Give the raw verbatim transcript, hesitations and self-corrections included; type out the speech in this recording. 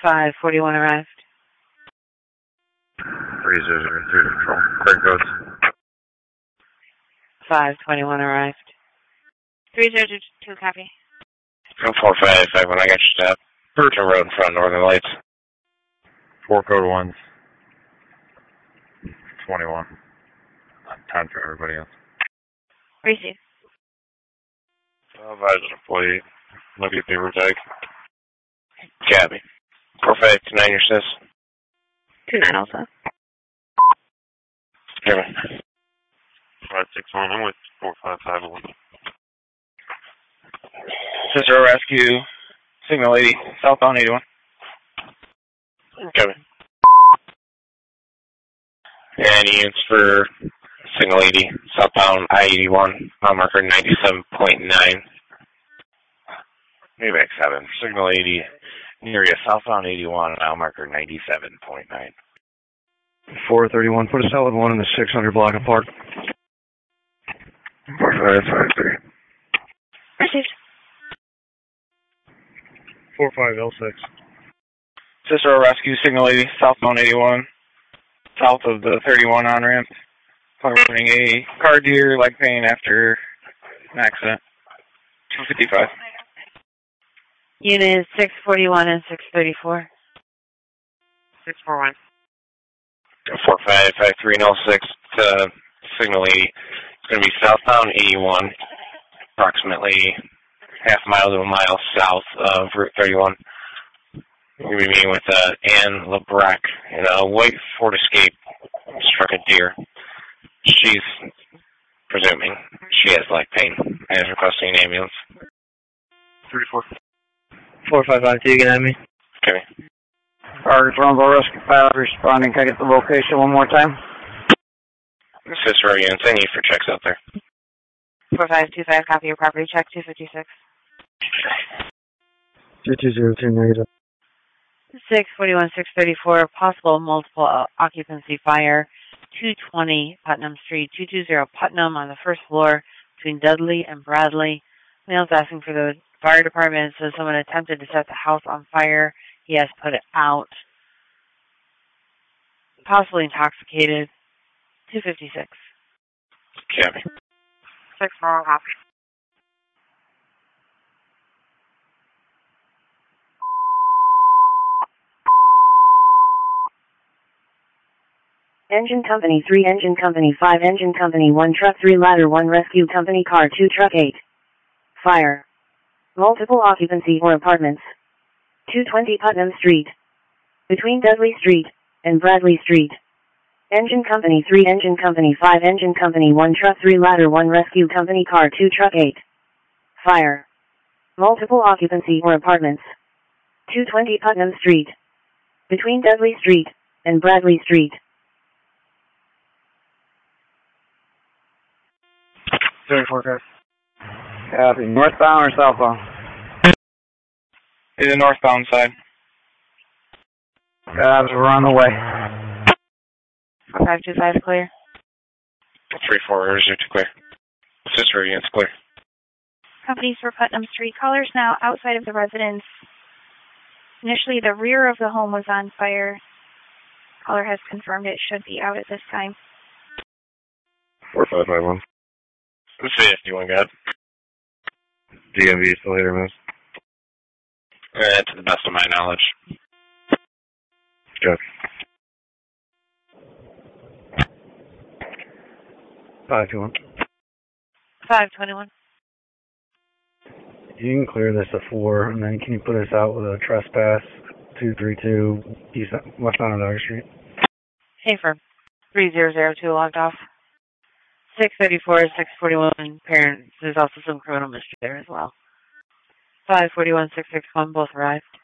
five forty-one arrived. three zero zero three control. Clear codes. five twenty-one arrived. three zero zero two, copy. four five five one, I got your stop. Virgin Road in front, Northern Lights. Four code ones. twenty-one. Time for everybody else. Receive. Advisor employee. Look at paper tag. Copy. four five two nine, your sis. two nine also. Kevin. five six one, I'm with four five five one. Sister Rescue, Signal eighty, southbound eighty-one. Kevin. And units for Signal eighty, southbound I eighty-one, mile marker ninety-seven point nine. Maybe seven. Signal eighty, near you, southbound eighty-one, mile marker ninety-seven point nine. four thirty-one, put a solid one in the six hundred block of park. four five five three. Received. four five L six. Cicero Rescue, Signal eighty, southbound eighty-one, south of the thirty-one on-ramp. Reporting a car deer leg pain after an accident. two fifty-five. Unit six forty-one and six thirty-four. six four one. four five five three oh six to Signal eighty. It's going to be southbound eighty-one, approximately half a mile to a mile south of Route thirty-one. We're going to be meeting with uh, Anne LeBrec in a white Ford Escape, struck a deer. She's presuming she has leg pain and is requesting an ambulance. three four. four five five two, get at me. Okay. Target Rumble Rescue Pilot responding. Can I get the location one more time? Cicero units, I need for checks out there. four five two five, copy your property check, two fifty-six. two two zero two negative. six forty-one, six thirty-four, possible multiple occupancy fire, two twenty Putnam Street, two two zero Putnam on the first floor between Dudley and Bradley. Mail's asking for the fire department. It says someone attempted to set the house on fire. He has put it out. Possibly intoxicated. two fifty-six. Copy. six four one, copy. Engine Company, three Engine Company, five Engine Company, one Truck, three Ladder, one Rescue Company Car, two Truck, eight. Fire. Multiple occupancy or apartments. two twenty Putnam Street. Between Dudley Street and Bradley Street. Engine Company, three Engine Company, five Engine Company, one Truck, three Ladder, one Rescue Company Car, two Truck, eight. Fire. Multiple occupancy or apartments. two twenty Putnam Street. Between Dudley Street and Bradley Street. Three four five. Copy. Northbound or southbound? To the northbound side. Guys, we're on the way. five two five, clear. three four zero two clear. Cicero units clear. Companies for Putnam Street. Callers now outside of the residence. Initially, the rear of the home was on fire. Caller has confirmed it should be out at this time. four five five one. fifty-one, got. D M V still here, miss? Uh, to the best of my knowledge. Good. five two one. five twenty-one. You can clear this at four, and then can you put us out with a trespass, two three two, east, west on Dodger Street? Hey, firm. three zero zero two logged off. six thirty-four, six forty-one, parents. There's also some criminal mystery there as well. five forty-one, six sixty-one, both arrived.